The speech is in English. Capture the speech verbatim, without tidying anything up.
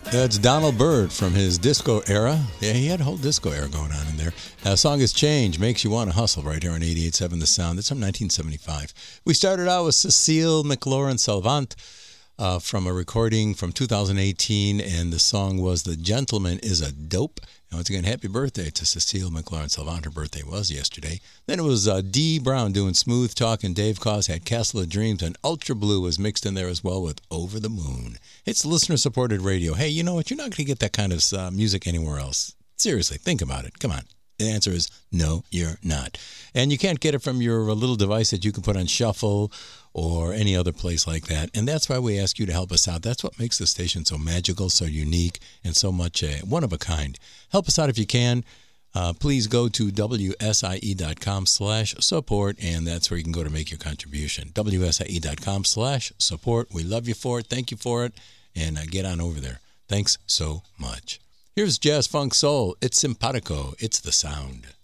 That's Donald Byrd from his disco era. Yeah, he had a whole disco era going on in there. The song is Change, Makes You Want to Hustle, right here on eighty-eight point seven The Sound. That's from nineteen seventy-five. We started out with Cecile McLaurin Salvant uh, from a recording from two thousand eighteen, and the song was The Gentleman is a Dope. And once again, happy birthday to Cecile McLaurin Salvant. Her birthday was yesterday. Then it was uh, Dee Brown doing Smooth Talk, and Dave Koz had Castle of Dreams, and Ultra Blue was mixed in there as well with Over the Moon. It's listener-supported radio. Hey, you know what? You're not going to get that kind of uh, music anywhere else. Seriously, think about it. Come on. The answer is no, you're not. And you can't get it from your little device that you can put on shuffle or any other place like that. And that's why we ask you to help us out. That's what makes the station so magical, so unique, and so much uh, one of a kind. Help us out if you can. Uh, please go to W S I E dot com slash support, and that's where you can go to make your contribution. W S I E dot com slash support. We love you for it. Thank you for it. And uh, get on over there. Thanks so much. Here's Jazz Funk Soul. It's simpatico. It's the sound.